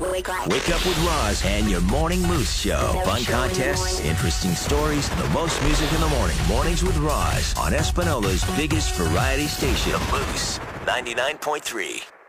Wake up with Roz and your Morning Moose Show. Fun contests, interesting stories, the most music in the morning. Mornings with Roz on Espanola's biggest variety station, Moose 99.3.